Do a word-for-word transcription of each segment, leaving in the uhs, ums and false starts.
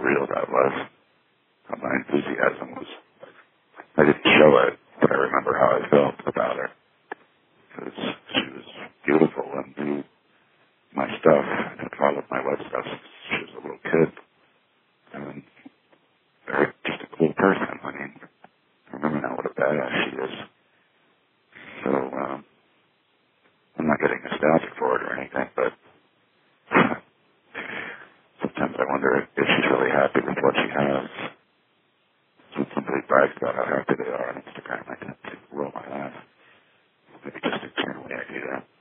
real that was. How my enthusiasm was. I didn't show it, but I remember how I felt about her. Because she was beautiful and knew my stuff and followed my life stuff since she was a little kid. And very, just a cool person. I mean, I remember now what a badass she is. So, um, I'm not getting nostalgic for it or anything, but sometimes I wonder if she's really happy with what she has. So when somebody brags about how happy they are on Instagram, I tend to roll my eyes. Maybe just internally I do that.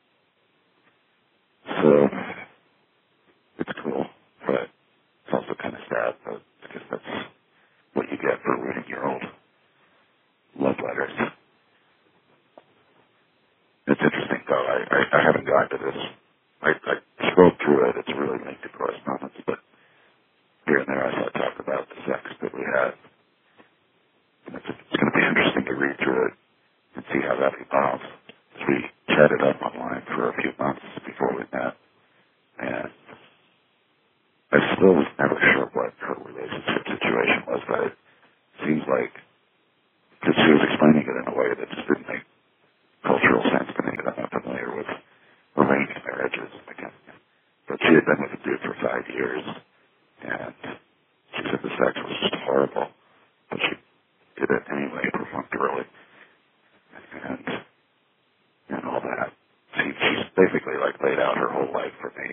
So, it's cool, but it's also kind of sad, but I guess that's what you get for reading your old love letters. It's interesting, though. I, I, I haven't gotten to this. I, I scrolled through it. It's really lengthy correspondence, but here and there I saw talk about the sex that we had. And it's, it's going to be interesting to read through it and see how that evolves. So we chatted up online for a few months before we met, and I still was never sure what her relationship situation was, but it seems like, because she was explaining it in a way that just didn't make cultural sense to me, that I'm not familiar with arranged marriages. Again. But she had been with a dude for five years, and she said the sex was just horrible, but she did it anyway, perfunctorily, and, and all that. She, she's basically, like, laid out her whole life for me,